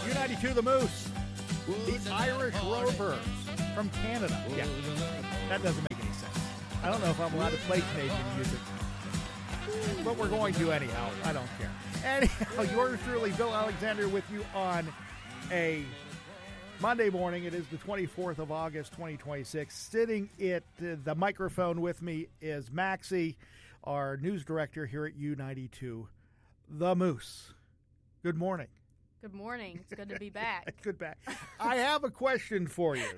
U92 The Moose, the Irish Rovers from Canada. Yeah, that doesn't make any sense. I don't know if I'm allowed to play Canadian music, but we're going to anyhow. I don't care. Anyhow, yours truly, Bill Alexander, with you on a Monday morning. It is the 24th of August, 2026. Sitting at the microphone with me is Maxie, our news director here at U92 The Moose. Good morning. Good morning. It's good to be back. Good back. I have a question for you.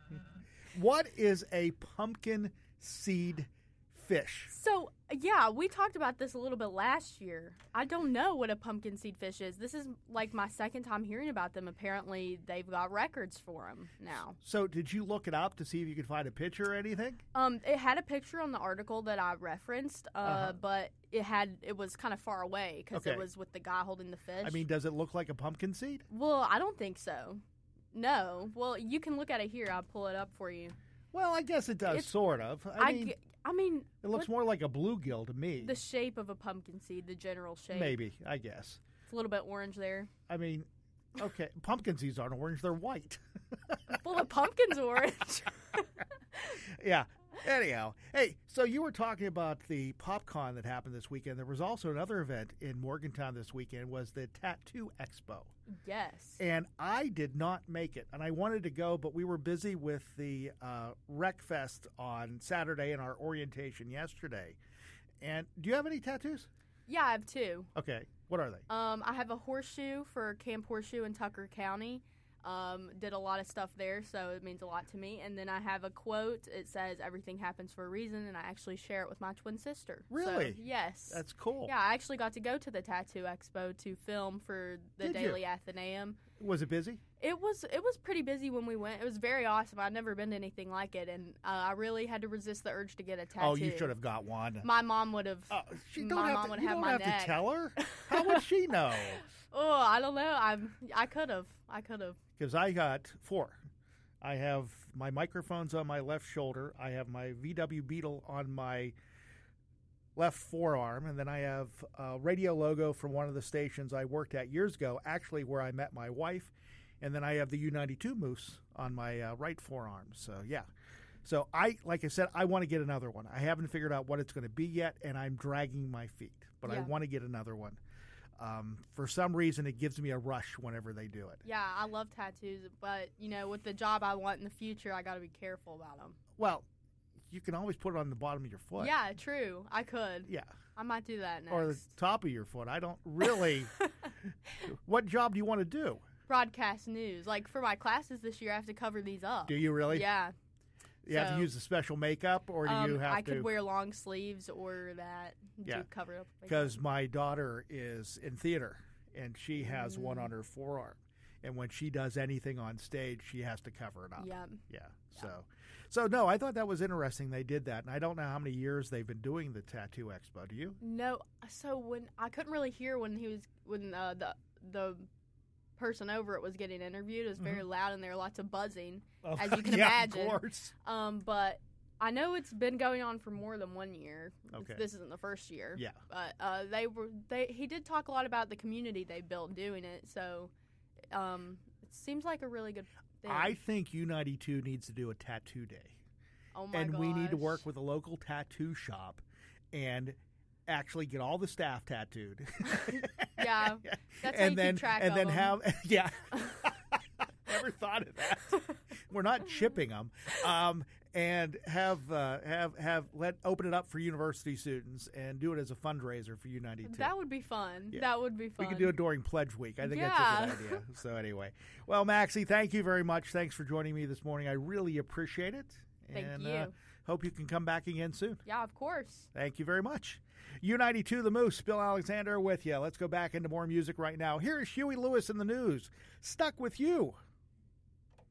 What is a pumpkin seed fish? So, yeah, we talked about this a little bit last year. I don't know what a pumpkin seed fish is. This is like my second time hearing about them. Apparently, they've got records for them now. So, did you look it up to see if you could find a picture or anything? It had a picture on the article that I referenced, but it was kind of far away because it was with the guy holding the fish. I mean, does it look like a pumpkin seed? Well, I don't think so. No. Well, you can look at it here. I'll pull it up for you. Well, I guess it does, sort of. I mean, it looks more like a bluegill to me. The shape of a pumpkin seed, the general shape. Maybe, I guess. It's a little bit orange there. I mean, okay, pumpkin seeds aren't orange; they're white. Well, the pumpkin's orange. Yeah. Anyhow, hey, so you were talking about the PopCon that happened this weekend. There was also another event in Morgantown this weekend, was the Tattoo Expo. Yes. And I did not make it, and I wanted to go, but we were busy with the Rec Fest on Saturday and our orientation yesterday. And do you have any tattoos? Yeah, I have two. Okay. What are they? I have a horseshoe for Camp Horseshoe in Tucker County. Did a lot of stuff there, so it means a lot to me. And then I have a quote. It says, "Everything happens for a reason," and I actually share it with my twin sister. Really? So, yes. That's cool. Yeah, I actually got to go to the Tattoo Expo to film for the Daily Athenaeum. Was it busy? It was pretty busy when we went. It was very awesome. I'd never been to anything like it, and I really had to resist the urge to get a tattoo. Oh, you should have got one. My mom would have. You don't have to tell her. How would she know? Oh, I don't know. I could have. Because I got 4. I have my microphones on my left shoulder. I have my VW Beetle on my left forearm. And then I have a radio logo from one of the stations I worked at years ago, actually where I met my wife. And then I have the U92 Moose on my right forearm. So, yeah. So, like I said, I want to get another one. I haven't figured out what it's going to be yet, and I'm dragging my feet. But I want to get another one. For some reason, it gives me a rush whenever they do it. Yeah, I love tattoos, but, with the job I want in the future, I got to be careful about them. Well, you can always put it on the bottom of your foot. Yeah, true. I could. Yeah. I might do that next. Or the top of your foot. I don't really. What job do you want to do? Broadcast news. Like, for my classes this year, I have to cover these up. Do you really? Yeah. You have to use the special makeup, or do you have to? I could wear long sleeves or that. To cover up. Because my daughter is in theater, and she has one on her forearm. And when she does anything on stage, she has to cover it up. Yeah. Yeah. So no, I thought that was interesting. They did that, and I don't know how many years they've been doing the Tattoo Expo. Do you? No. So when I couldn't really hear when the person over it was getting interviewed. It was very loud, and there were lots of buzzing, as you can imagine. Of course. But I know it's been going on for more than 1 year. Okay. This isn't the first year. Yeah. But he did talk a lot about the community they built doing it, so it seems like a really good thing. I think U92 needs to do a tattoo day. Oh my And gosh. we need to work with a local tattoo shop and actually get all the staff tattooed. Yeah, that's how you keep track of them. Never thought of that. We're not chipping them, and open it up for university students and do it as a fundraiser for U92. That would be fun. Yeah. That would be fun. We could do it during Pledge Week. I think that's a good idea. So anyway, well, Maxie, thank you very much. Thanks for joining me this morning. I really appreciate it. Thank and, you. Hope you can come back again soon. Yeah, of course. Thank you very much. U92 The Moose, Bill Alexander with you. Let's go back into more music right now. Here is Huey Lewis in the news. Stuck with You.